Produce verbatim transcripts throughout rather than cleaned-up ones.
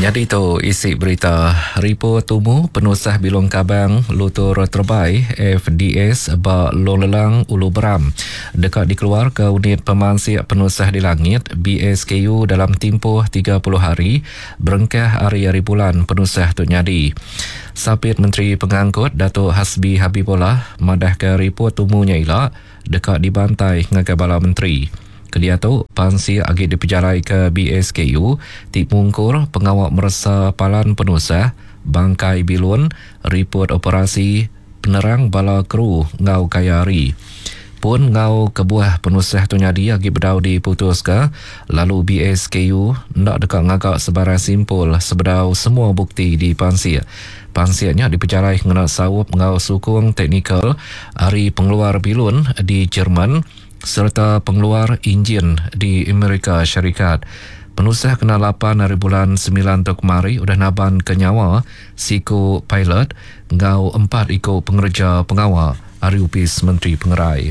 Jadi tu isi berita Ripo Tumu Penusah Bilong Kabang Lutur Terbai F D S Ba Lolelang Ulu Beram dekat dikeluar ke unit pemansiak penusah di langit B S K U dalam tempoh tiga puluh hari berengkah hari-hari bulan penusah tu nyadi. Sapit Menteri Pengangkut Datuk Hasbi Habibullah madah ke Ripo Tumunya ila dekat dibantai ngagai bala menteri. Kedia tu, pansi agak dipejarai ke B S K U, Tik Mungkur, pengawal merasa palan penusah, bangkai bilun, report operasi, penerang bala kru ngau kayari. Pun ngau kebuah penusah tu nyadi agak berdau diputus ke, lalu B S K U nak dekat ngagak sebarang simpul sebedau semua bukti di pansi. Pansianya dipejarai ngena sawup ngau sukung teknikal hari pengeluar bilun di Jerman, serta pengeluar enjin di Amerika Syarikat. Penusah kena lapan hari bulan sembilan tu kemari udah naban ke nyawa siku pilot ngau empat iko pengerja pengawal hari upis Menteri Pengerai.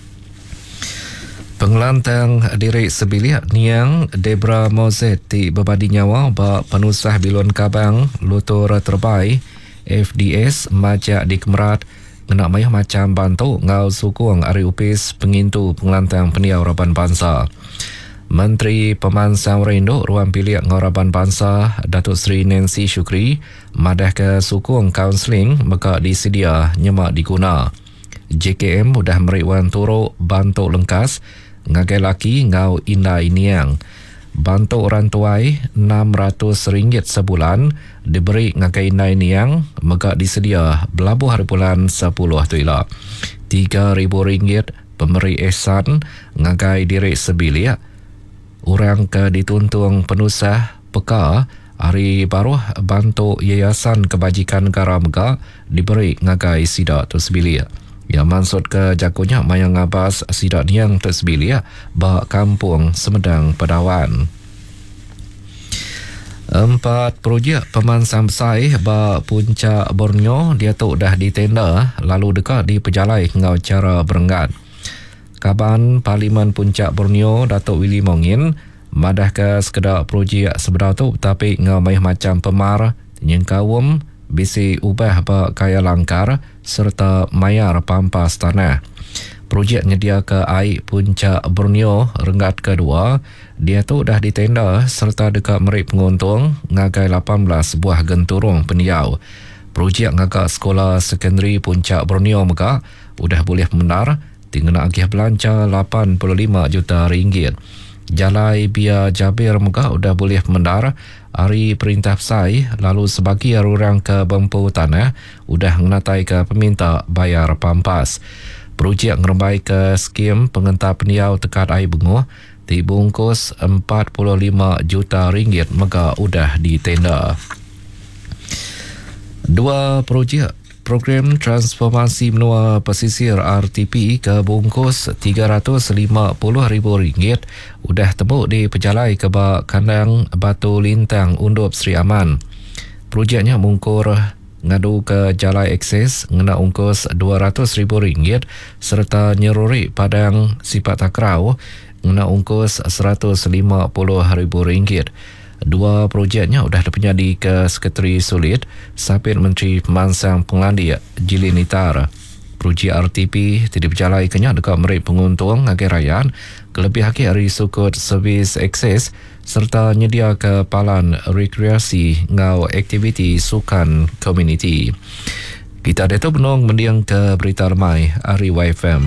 Pengelantang diri sebilik Niang Debra Mozet di berbadi nyawa bak penusah bilun kabang Lutur Terbai F D S majak di Kemerat kena mayah macam bantu ngau sukung ari upis pengintu pengelantang peniau Raban Bangsa. Menteri Pemansang Rendo Ruang Piliak ngau Raban Bangsa Datuk Seri Nancy Shukri madah ke sukung kaunseling maka disedia nyemak diguna. J K M mudah meriwan turuk bantu lengkas ngagai laki ngau Indai Niang. Bantu orang tuai enam ratus ringgit sebulan diberi ngagai Indai Niang maka disedia belabuh hari bulan sepuluh tu ila. tiga ribu ringgit pemberi ihsan ngagai diri sebilik. Orang ke dituntung penusah peka hari baru bantu Yayasan Kebajikan Negara Mega diberi ngagai sidak tu sebilik. Yang maksud ke jakunya mayang ngabas sidak niang tersbilik bak kampung Semedang Pedawan. Empat projek pemansang besar bak Puncak Borneo dia tu dah ditenda lalu dekat di pejalai ngau cara berenggat. Kaban Parlimen Puncak Borneo Datuk Willy Mongin madah ke sekedar projek sebenar tu tapi ngau mayah macam pemar nyengkawum bisi ubah bak kaya langkar serta mayar pampas tanah. Projek nyedia ke air Puncak Borneo renggat kedua, dia tu dah ditenda serta dekat merik penguntung ngagai lapan belas buah genturung peniau. Projek ngagak sekolah sekondari Puncak Borneo Mega udah boleh menar tinggal agih belanja lapan puluh lima juta ringgit. Jalai Bia Jabir Mega udah boleh menar hari perintah sai lalu sebagi orang ke bempu tanah udah menatai ke peminta bayar pampas. Projek ngerembai ke skim pengentar peniau tekat air benguh dibungkus empat puluh lima juta ringgit mega udah ditenda. Dua projek program transformasi menua pesisir R T P ke bungkus tiga ratus lima puluh ribu ringgit udah tembuk di pejalai ke bak kandang Batu Lintang Undup Sri Aman. Projeknya mungkur ngadu ke jalai akses ngena ungkus dua ratus ribu ringgit serta nyeruri padang sifat takrau ngena ungkus seratus lima puluh ribu ringgit. Dua projeknya sudah dipenyadi ke Sekretari Sulit Sapit Menteri Pemansang Penglandi Jilin Itar. Projek R T P tidak berjalai kenyak dekat merik penguntung agar rakyat kelebih haki hari sukut servis akses serta nyedia ke palan rekreasi ngau aktiviti sukan komuniti. Kita ada tu benong mendiang ke berita ramai hari Y F M.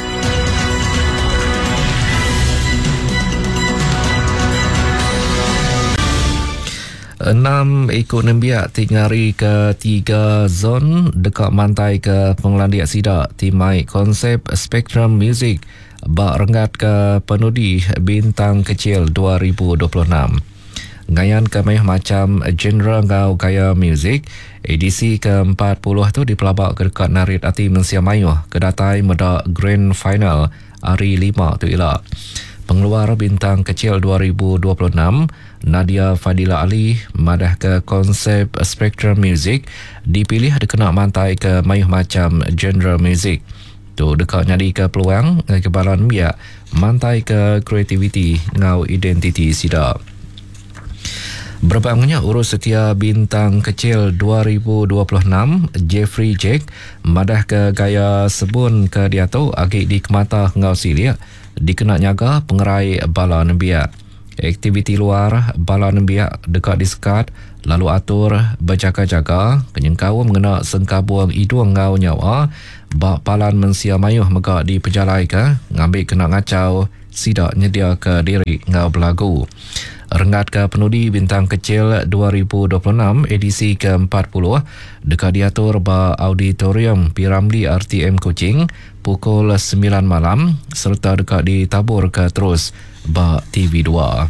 Enam ikut nembiak tingari ke tiga zon dekat mantai ke Pengelandiak Sidak timai konsep Spectrum Music bak renggat ke penudi bintang kecil dua ribu dua puluh enam. Ngayan ke mayah macam genre ngau gaya muzik edisi ke empat puluh tu dipelabak ke dekat Narit Ati Mensia Mayuh kedatai medak Grand Final hari lima tu ila. Pengeluar bintang kecil dua ribu dua puluh enam Nadia Fadila Ali madah ke konsep Spectrum Music dipilih dikena mantai ke mayuh macam genre music. Tu dekat nyadi ke peluang kebalan biak mantai ke kreativiti ngau identiti sidak. Berbangnya urus setia bintang kecil dua ribu dua puluh enam Jeffrey Jake madah ke gaya sebun ke diatu agi di kemata ngau silia dikena nyaga pengerai bala nembiak. Aktiviti luar bala nembiak dekat disekat lalu atur berjaga-jaga kenyengkau mengena sengkabuang hidung ngau nyawa bak palan mensia mayuh megak di pejalai ke ngambil kena ngacau sidak nyedia ke diri ngau belagu. Rengat ke penudi bintang kecil dua ribu dua puluh enam edisi ke empat puluh dekat diatur ba auditorium P Ramlee R T M Kuching pukul sembilan malam serta dekat ditabur ke terus ba T V dua.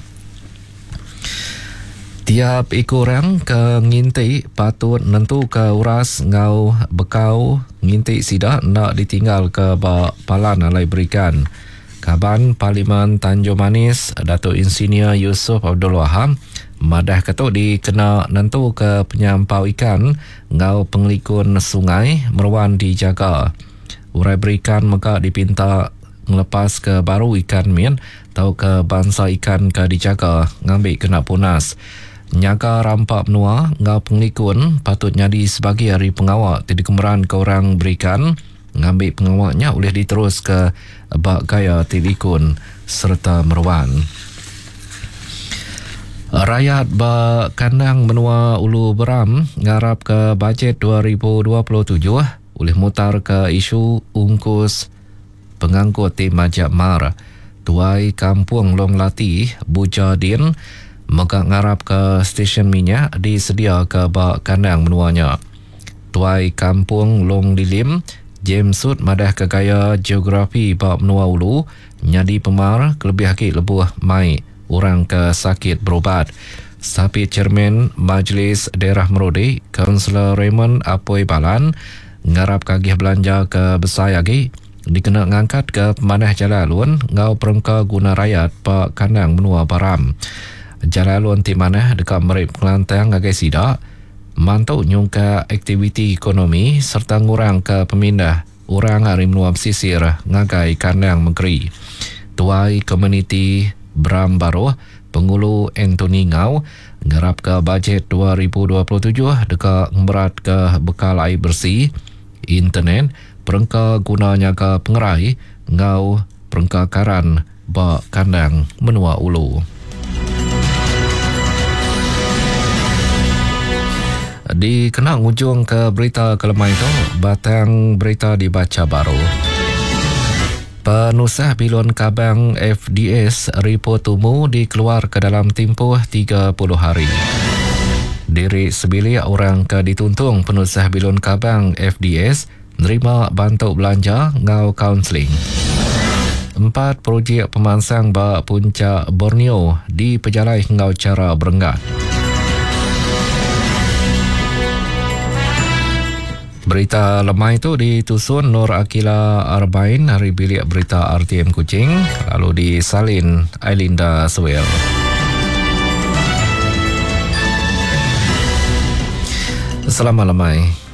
Tiap ikurang ke nginti patut nentu ke uras ngau bekau nginti sidak nak ditinggal ke ba palan alai berikan. Kaban Parlimen Tanjung Manis Datuk Insinyur Yusof Abdul Wahab madah ketuk dikena nentu ke penyampau ikan ngau penglikun sungai meruan dijaga. Urai berikan maka dipinta ngelepas ke baru ikan min tau ke bangsa ikan ke dijaga ngambil kena punas. Nyaga rampak menua ngau penglikun patut nyadi sebagai hari pengawal tidak kemeran ke orang berikan ngambil pengawaknya boleh diterus ke bak gaya tilikun serta meruan. Rakyat bak kandang menua Ulu Beram ngarap ke bajet dua ribu dua puluh tujuh boleh mutar ke isu ungkus pengangkut tim Majak Mar. Tuai Kampung Long Lati Bujadin megak ngarap ke stesen minyak disedia ke bak kandang menuanya. Tuai Kampung Long Lilim James Sud madah ke gaya geografi bab menua Ulu nyadi pemar kelebih hakik lebuh mai orang ke sakit berobat. Sapi Cermin Majlis Daerah Merodi Kaunselor Raymond Apoy Balan ngarap kagih belanja ke besar lagi dikena ngangkat ke pemanah Jalalun ngau perengka guna rakyat pak kandang menua Baram. Jalalun ti manah dekat Merip Kelantan agai sidak mantau nyungka aktiviti ekonomi serta ngurang ke pemindah orang hari menua pesisir ngagai kandang negeri. Tuai Komuniti Bram Baru Pengulu Anthony Ngau ngarap ke bajet dua ribu dua puluh tujuh dekat merat ke bekal air bersih, internet, perengka guna nyaga pengerai ngau perengka karan bak kandang menua Ulu. Di kena ujung ke berita kelemah itu, batang berita dibaca baru. Penusah Bilon Kabang F D S report tumu dikeluar ke dalam tempoh tiga puluh hari. Diri sebilik orang ke dituntung penusah Bilon Kabang F D S nerima bantu belanja ngau kaunseling. Empat projek pemansang bak puncak Borneo di pejalai ngau cara berenggat. Berita lemah itu ditusun Nur Akila Arbain hari bilik berita R T M Kuching lalu disalin Ailinda Suel. Selamat lemai.